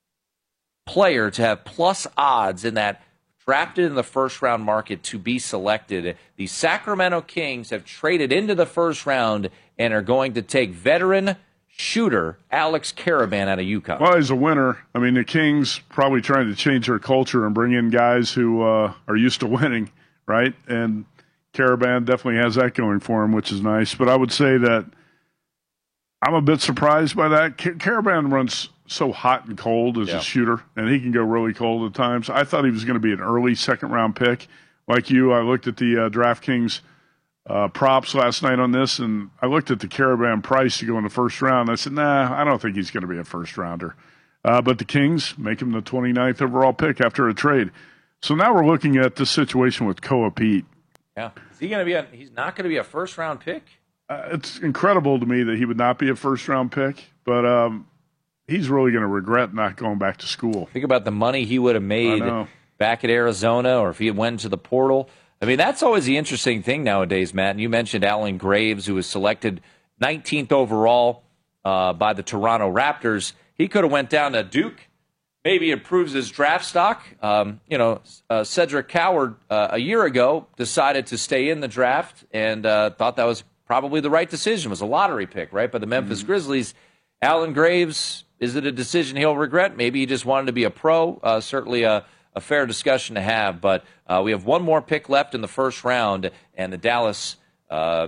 player to have plus odds in that drafted in the first round market to be selected. The Sacramento Kings have traded into the first round and are going to take veteran shooter Alex Karaban out of UConn. Well, he's a winner. I mean, the Kings probably trying to change their culture and bring in guys who uh, are used to winning, right? And Karaban definitely has that going for him, which is nice. But I would say that I'm a bit surprised by that. Karaban runs so hot and cold as yeah. a shooter, and he can go really cold at times. I thought he was going to be an early second-round pick. Like you, I looked at the uh, DraftKings uh, props last night on this, and I looked at the Karaban price to go in the first round. I said, nah, I don't think he's going to be a first-rounder. Uh, but the Kings make him the twenty-ninth overall pick after a trade. So now we're looking at the situation with Koa Pete. Yeah, is he going to be? A, he's not going to be a first-round pick. Uh, it's incredible to me that he would not be a first-round pick, but um, he's really going to regret not going back to school. Think about the money he would have made back at Arizona, or if he had went to the portal. I mean, that's always the interesting thing nowadays, Matt. And you mentioned Allen Graves, who was selected nineteenth overall uh, by the Toronto Raptors. He could have went down to Duke, maybe improves his draft stock. Um, you know, uh, Cedric Coward uh, a year ago decided to stay in the draft and uh, thought that was probably the right decision. It was a lottery pick, right, by the Memphis mm-hmm. Grizzlies. Allen Graves, is it a decision he'll regret? Maybe he just wanted to be a pro. Uh, certainly a, a fair discussion to have. But uh, we have one more pick left in the first round, and the Dallas uh,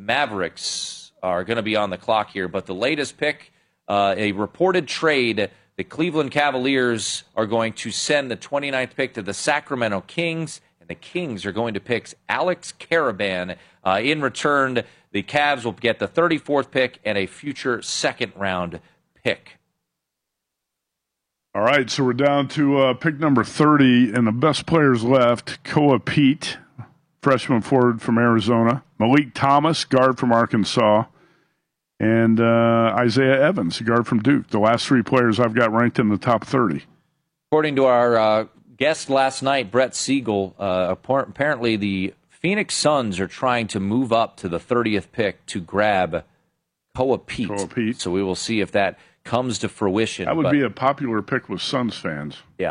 Mavericks are going to be on the clock here. But the latest pick, uh, a reported trade the Cleveland Cavaliers are going to send the twenty-ninth pick to the Sacramento Kings, and the Kings are going to pick Alex Caravan. Uh, in return, the Cavs will get the thirty-fourth pick and a future second-round pick. All right, so we're down to uh, pick number thirty, and the best players left, Koa Pete, freshman forward from Arizona, Malik Thomas, guard from Arkansas, and uh, Isaiah Evans, guard from Duke. The last three players I've got ranked in the top thirty. According to our uh, guest last night, Brett Siegel, uh, apparently the Phoenix Suns are trying to move up to the thirtieth pick to grab Koa Pete. Koa Pete. So we will see if that comes to fruition. That would but, be a popular pick with Suns fans. Yeah.